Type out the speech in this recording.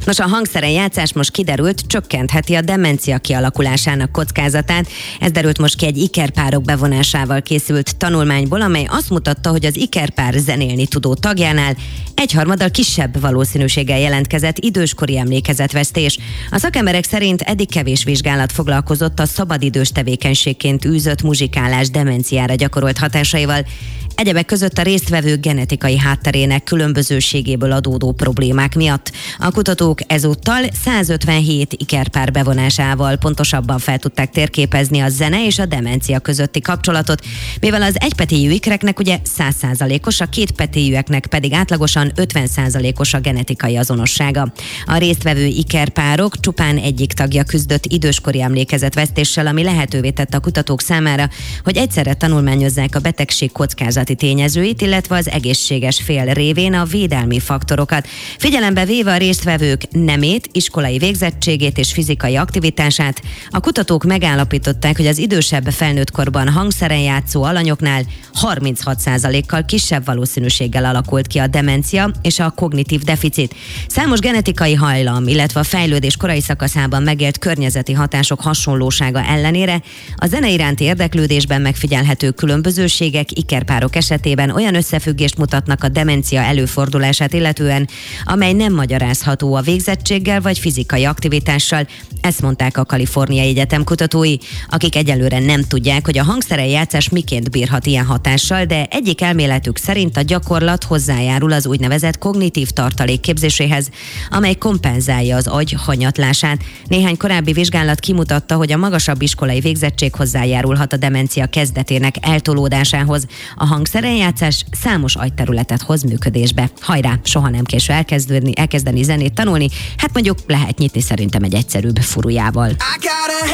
Nos, a hangszeren játszás most kiderült, csökkentheti a demencia kialakulásának kockázatát. Ez derült most ki egy ikerpárok bevonásával készült tanulmányból, amely azt mutatta, hogy az ikerpár zenélni tudó tagjánál 1/3 kisebb valószínűséggel jelentkezett időskori emlékezetvesztés. A szakemberek szerint eddig kevés vizsgálat foglalkozott a szabadidős tevékenységként űzött muzsikálás demenciára gyakorolt hatásaival. Egyebek között a résztvevők genetikai hátterének különbözőségéből adódó problémák miatt. A kutatók ezúttal 157 ikerpár bevonásával pontosabban fel tudták térképezni a zene és a demencia közötti kapcsolatot, mivel az egypetélyű ikreknek ugye 100%-os, a kétpetélyűeknek pedig átlagosan 50%-os a genetikai azonossága. A résztvevő ikerpárok csupán egyik tagja küzdött időskori emlékezetvesztéssel, ami lehetővé tette a kutatók számára, hogy egyszerre tanulmányozzák a betegség kockázati tényezőit, illetve az egészséges fél révén a védelmi faktorokat. Figyelembe véve a résztvevők nemét, iskolai végzettségét és fizikai aktivitását, a kutatók megállapították, hogy az idősebb felnőtt korban hangszeren játszó alanyoknál 36%-kal kisebb valószínűséggel alakult ki a demencia és a kognitív deficit. Számos genetikai hajlam, illetve a fejlődés korai szakaszában megélt környezeti hatások hasonlósága ellenére a zene iránti érdeklődésben megfigyelhető különbözőségek ikerpárok esetében olyan összefüggést mutatnak a demencia előfordulását illetően, amely nem magyarázható a végzettséggel vagy fizikai aktivitással. Ezt mondták a Kaliforniai Egyetem kutatói, akik egyelőre nem tudják, hogy a hangszeren játszás miként bírhat ilyen hatással, de egyik elméletük szerint a gyakorlat hozzájárul az úgynevezett kognitív tartalék képzéséhez, amely kompenzálja az agy hanyatlását. Néhány korábbi vizsgálat kimutatta, hogy a magasabb iskolai végzettség hozzájárulhat a demencia kezdetének eltolódásához. A hangszeren játszás számos agyterületet hoz működésbe. Hajrá, soha nem késő elkezdeni zenét tanulni, hát mondjuk lehet nyitni szerintem egy egyszerűbb furujával.